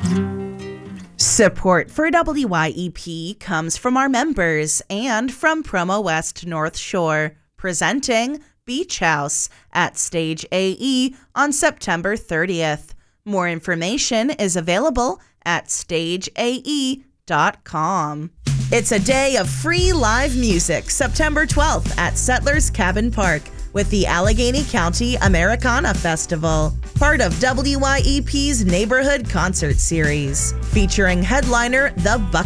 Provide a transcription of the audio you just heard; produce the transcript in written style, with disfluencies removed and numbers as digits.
Support for WYEP comes from our members and from Promo West North Shore, presenting Beach House at Stage AE on September 30th. More information is available at stageae.com. It's a day of free live music, September 12th at Settlers Cabin Park with the Allegheny County Americana Festival, part of WYEP's Neighborhood Concert Series, featuring headliner The Buck.